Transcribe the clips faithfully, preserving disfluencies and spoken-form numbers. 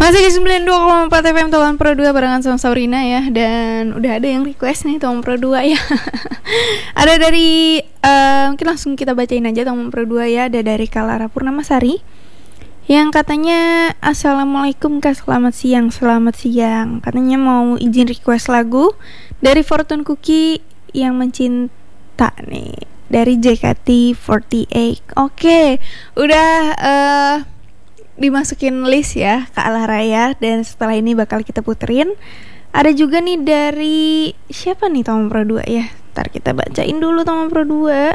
Masih di sembilan puluh dua koma empat F M Taman Pro dua barengan sama Sabrina ya. Dan udah ada yang request nih Taman Pro dua ya. Ada dari uh, mungkin langsung kita bacain aja Taman Pro dua ya. Ada dari Kalara Purnamasari yang katanya, Assalamualaikum Kak, selamat siang. Selamat siang. Katanya mau izin request lagu dari Fortune Cookie yang mencinta nih, dari J K T empat delapan. Oke, udah uh, dimasukin list ya Kak Alaraya, dan setelah ini bakal kita puterin. Ada juga nih dari siapa nih Taman Pro dua ya. Ntar kita bacain dulu Taman Pro dua.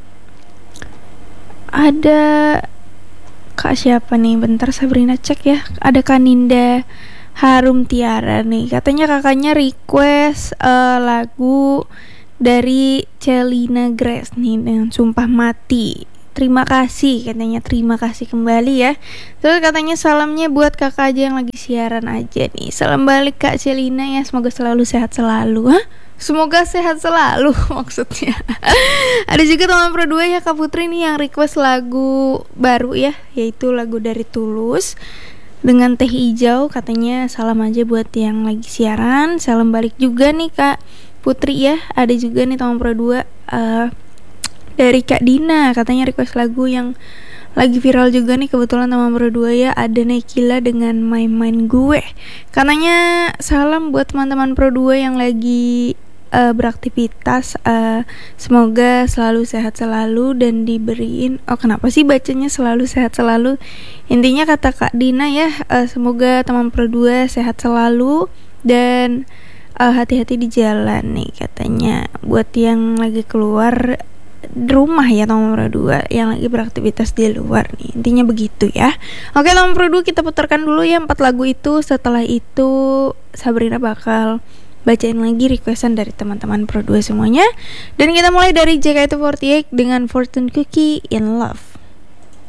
Ada Kak siapa nih? Bentar Sabrina cek ya. Ada Kaninda Harum Tiara nih. Katanya kakaknya request uh, lagu dari Celina Grace nih dengan Sumpah Mati. Terima kasih, katanya terima kasih kembali ya. Terus katanya salamnya buat kakak aja yang lagi siaran aja nih. Salam balik Kak Celina ya, semoga selalu sehat selalu. Hah? Semoga sehat selalu maksudnya. Ada juga Taman Pro dua ya Kak Putri nih yang request lagu baru ya, yaitu lagu dari Tulus dengan Teh Hijau. Katanya salam aja buat yang lagi siaran. Salam balik juga nih Kak Putri ya. Ada juga nih Taman Pro dua uh, dari Kak Dina, katanya request lagu yang lagi viral juga nih kebetulan Taman Pro dua ya. Ada Nekila dengan Main-Main Gue. Katanya salam buat teman-teman Pro dua yang lagi uh, beraktivitas, uh, semoga selalu sehat selalu dan diberiin, oh kenapa sih bacanya selalu sehat selalu, intinya kata Kak Dina ya, uh, semoga teman Pro dua sehat selalu dan uh, hati-hati di jalan nih katanya. Buat yang lagi keluar rumah ya Taman Pro dua yang lagi beraktivitas di luar nih, intinya begitu ya. Oke Taman Pro dua kita putarkan dulu ya empat lagu itu. Setelah itu Sabrina bakal bacain lagi requestan dari teman-teman Pro dua semuanya. Dan kita mulai dari J K T empat delapan dengan Fortune Cookie in Love.